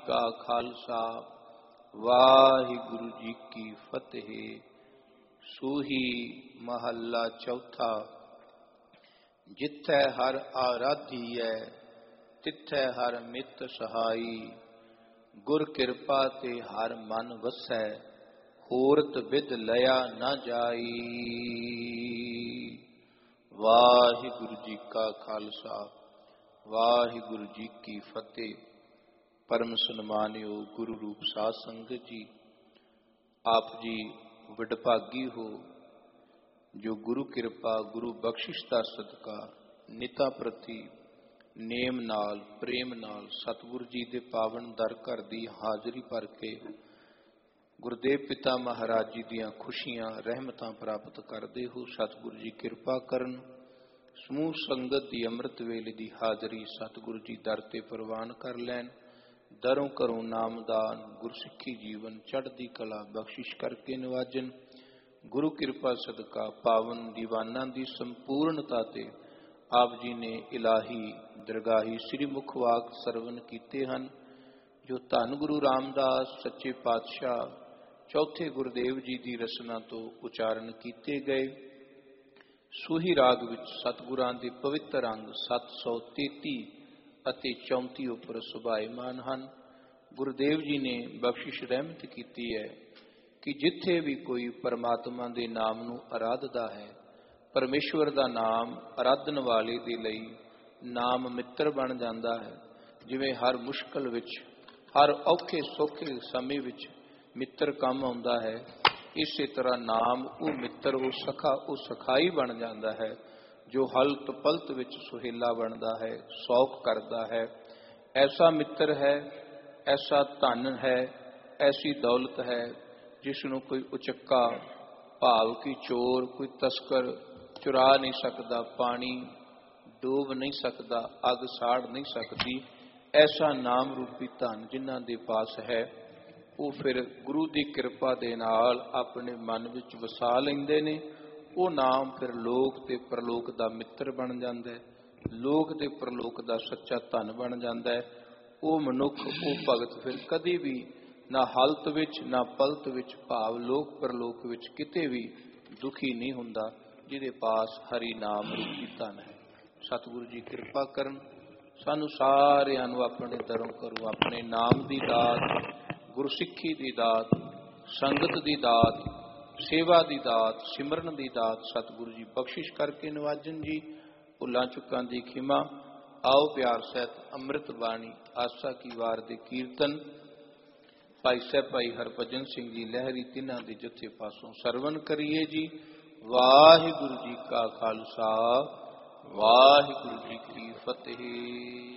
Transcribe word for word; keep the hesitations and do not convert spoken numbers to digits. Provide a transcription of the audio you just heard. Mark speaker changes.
Speaker 1: का खालसा वाहिगुरु जी की फतेह। सूही महला चौथा। जिथै हर आराधीऐ तिथै हर मित सहाई। गुर कृपा ते हर मन वसै होरत विद लया न जाई। वाहिगुरु जी का खालसा वाहिगुरु जी की फतेह। परम सन्मानियो गुरु रूप साध संगत जी, आप जी वडभागी हो जो गुरु कृपा गुरु बख्शिश दा सदका निता प्रति नेम नाल प्रेम नाल सतगुरु जी दे पावन दर घर दी हाजरी भर के गुरुदेव पिता महाराज जी दियां खुशियां रहमतां प्राप्त करदे हो। सतगुरु जी कृपा करन समूह संगत दी अमृत वेले दी हाजरी सतगुरु जी दर ते प्रवान कर लैन। दरों घरों नामदान गुरसिੱਖੀ जीवन चढ़दी कला बख्शिश करके नवाजन। गुरु कृपा सदका पावन दीवाना दी संपूर्णता ते आप जी ने इलाही दरगाही श्री मुखवाक सरवण कीते हन। जो धन गुरु रामदास सच्चे पातशाह चौथे गुरुदेव जी की रसना तो उचारण किए गए। सूही राग विच सतगुरां दे पवित्र अंग सत्त सौ तेती ਅਤੇ चौंती उपर सुभाएमान ਹਨ। गुरुदेव जी ने बख्शिश रहमत की है कि जिथे भी कोई परमात्मा के नाम नूं आराधदा है, परमेश्वर का नाम आराधन वाले दे लई नाम मित्र बन जाता है। जिवें हर मुश्किल विच हर औखे सौखे समय विच मित्र काम आउंदा है, इसे तरह नाम वो मित्र वो सखा वो सखाई बन जाता है जो हलत पलत विच सुहेला बनता है, सौख करता है। ऐसा मित्र है, ऐसा धन है, ऐसी दौलत है जिसनों कोई उचक्का भाव की चोर कोई तस्कर चुरा नहीं सकता, पानी डूब नहीं सकता, अग साड़ नहीं सकती। ऐसा नाम रूपी धन जिन्हां दे पास है वो फिर गुरु की कृपा दे नाल अपने मन विच वसा लैंदे ने। वो नाम फिर लोक ते परलोक दा मित्र बन जाता है, लोक ते परलोक दा सच्चा धन बन जाता है। वो मनुख वो भगत फिर कदी भी ना हालत विच ना पलत विच भाव लोक परलोक विच किते भी दुखी नहीं हुंदा जिहदे पास हरि नाम रूपी धन है। सतगुरु जी कृपा करन सानू सारिआं नूं अपने दरों घरों अपने नाम दी दात गुरसिੱਖੀ दी दात संगत दी दात सेवा दी दात सिमरन दी दात सतगुरु जी बख्शिश करके नवाजन जी। भुलां चुकां दी खिमा। आओ प्यार सहित अमृत बाणी आसा की वार दे कीर्तन भाई साहब भाई हरभजन सिंह जी लहरी तिन्हां दे जत्थे पासों सरवण करिए जी। वाहिगुरु जी का खालसा वाहिगुरु जी की फतेह।